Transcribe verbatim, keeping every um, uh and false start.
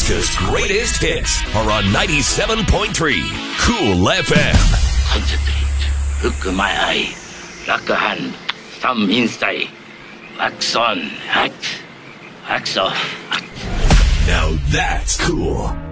fastest, greatest hits are on ninety-seven point three Cool F M. Concentrate. Look my eye. Lock a hand. Thumb inside. Wax on. Act. Wax off. Act. Now that's cool.